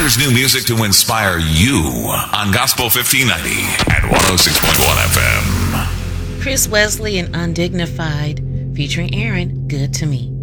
Here's new music to inspire you on Gospel 1590 at 106.1 FM. Chris Wesley and Undignified featuring Aaron, Good to Me.